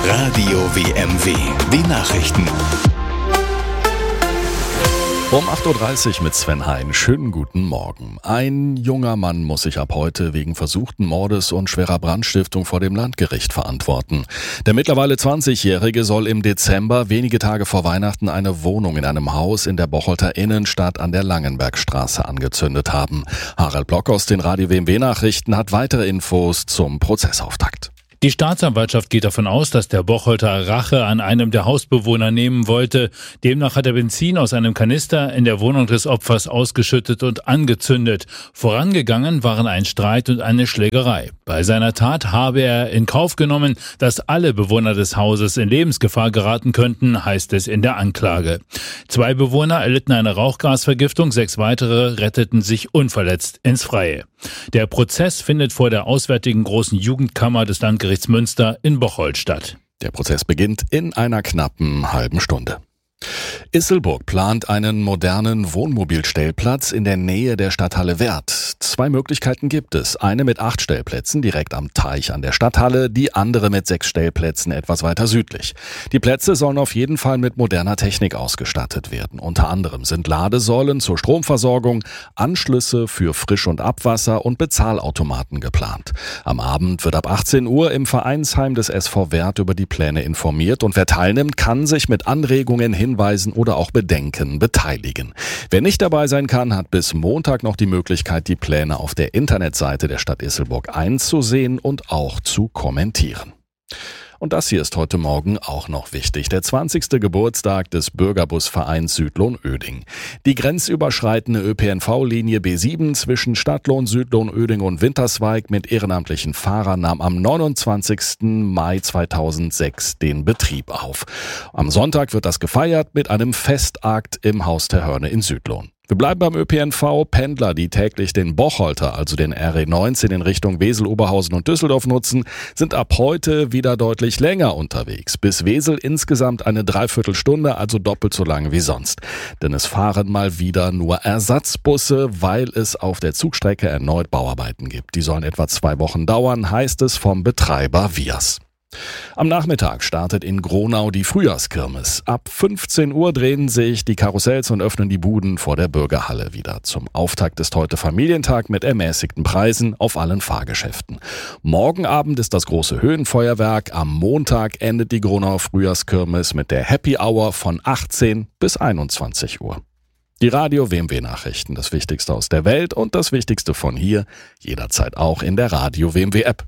Radio WMW, die Nachrichten. Um 8.30 Uhr mit Sven Hein. Schönen guten Morgen. Ein junger Mann muss sich ab heute wegen versuchten Mordes und schwerer Brandstiftung vor dem Landgericht verantworten. Der mittlerweile 20-Jährige soll im Dezember, wenige Tage vor Weihnachten, eine Wohnung in einem Haus in der Bocholter Innenstadt an der Langenbergstraße angezündet haben. Harald Block aus den Radio WMW Nachrichten hat weitere Infos zum Prozessauftakt. Die Staatsanwaltschaft geht davon aus, dass der Bocholter Rache an einem der Hausbewohner nehmen wollte. Demnach hat er Benzin aus einem Kanister in der Wohnung des Opfers ausgeschüttet und angezündet. Vorangegangen waren ein Streit und eine Schlägerei. Bei seiner Tat habe er in Kauf genommen, dass alle Bewohner des Hauses in Lebensgefahr geraten könnten, heißt es in der Anklage. 2 Bewohner erlitten eine Rauchgasvergiftung, 6 weitere retteten sich unverletzt ins Freie. Der Prozess findet vor der Auswärtigen Großen Jugendkammer des Landgerichts Münster in Bocholt statt. Der Prozess beginnt in einer knappen halben Stunde. Isselburg plant einen modernen Wohnmobilstellplatz in der Nähe der Stadthalle Werth. 2 Möglichkeiten gibt es. Eine mit 8 Stellplätzen direkt am Teich an der Stadthalle, die andere mit 6 Stellplätzen etwas weiter südlich. Die Plätze sollen auf jeden Fall mit moderner Technik ausgestattet werden. Unter anderem sind Ladesäulen zur Stromversorgung, Anschlüsse für Frisch- und Abwasser und Bezahlautomaten geplant. Am Abend wird ab 18 Uhr im Vereinsheim des SV Werth über die Pläne informiert und wer teilnimmt, kann sich mit Anregungen, Hinweisen oder auch Bedenken beteiligen. Wer nicht dabei sein kann, hat bis Montag noch die Möglichkeit, die Pläne auf der Internetseite der Stadt Isselburg einzusehen und auch zu kommentieren. Und das hier ist heute Morgen auch noch wichtig. Der 20. Geburtstag des Bürgerbusvereins Südlohn-Öding. Die grenzüberschreitende ÖPNV-Linie B7 zwischen Stadtlohn, Südlohn-Öding und Winterswijk mit ehrenamtlichen Fahrern nahm am 29. Mai 2006 den Betrieb auf. Am Sonntag wird das gefeiert mit einem Festakt im Haus der Hörne in Südlohn. Wir bleiben beim ÖPNV. Pendler, die täglich den Bocholter, also den RE19 in Richtung Wesel, Oberhausen und Düsseldorf nutzen, sind ab heute wieder deutlich länger unterwegs. Bis Wesel insgesamt eine Dreiviertelstunde, also doppelt so lang wie sonst. Denn es fahren mal wieder nur Ersatzbusse, weil es auf der Zugstrecke erneut Bauarbeiten gibt. Die sollen etwa 2 Wochen dauern, heißt es vom Betreiber Vias. Am Nachmittag startet in Gronau die Frühjahrskirmes. Ab 15 Uhr drehen sich die Karussells und öffnen die Buden vor der Bürgerhalle wieder. Zum Auftakt ist heute Familientag mit ermäßigten Preisen auf allen Fahrgeschäften. Morgen Abend ist das große Höhenfeuerwerk. Am Montag endet die Gronauer Frühjahrskirmes mit der Happy Hour von 18 bis 21 Uhr. Die Radio WMW Nachrichten, das Wichtigste aus der Welt und das Wichtigste von hier, jederzeit auch in der Radio WMW App.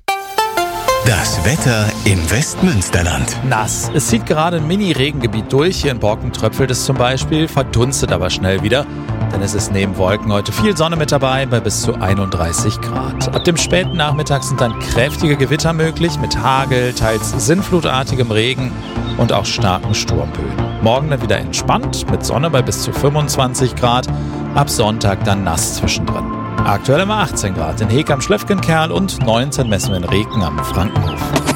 Das Wetter im Westmünsterland. Nass. Es zieht gerade ein Mini-Regengebiet durch. Hier in Borken tröpfelt es zum Beispiel, verdunstet aber schnell wieder. Denn es ist neben Wolken heute viel Sonne mit dabei bei bis zu 31 Grad. Ab dem späten Nachmittag sind dann kräftige Gewitter möglich mit Hagel, teils sinnflutartigem Regen und auch starken Sturmböen. Morgen dann wieder entspannt mit Sonne bei bis zu 25 Grad. Ab Sonntag dann nass zwischendrin. Aktuell immer 18 Grad in Heek am Schlöffgenkerl und 19 messen wir in Reken am Frankenhof.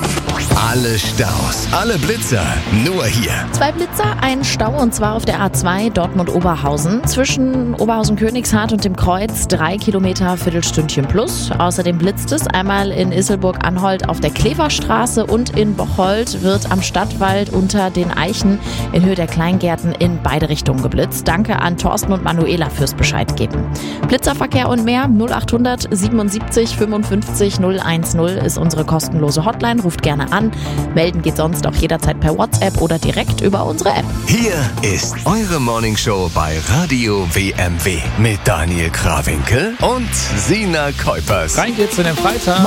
Alle Staus, alle Blitzer, nur hier. 2 Blitzer, ein Stau und zwar auf der A2 Dortmund-Oberhausen. Zwischen Oberhausen-Königshardt und dem Kreuz 3 Kilometer, Viertelstündchen plus. Außerdem blitzt es einmal in Isselburg-Anholt auf der Kleverstraße und in Bocholt wird am Stadtwald unter den Eichen in Höhe der Kleingärten in beide Richtungen geblitzt. Danke an Thorsten und Manuela fürs Bescheid geben. Blitzerverkehr und mehr 0800 77 55 010 ist unsere kostenlose Hotline. Ruft gerne an. Melden geht sonst auch jederzeit per WhatsApp oder direkt über unsere App. Hier ist eure Morningshow bei Radio WMW mit Daniel Krawinkel und Sina Kuipers. Rein geht's in den Freitag.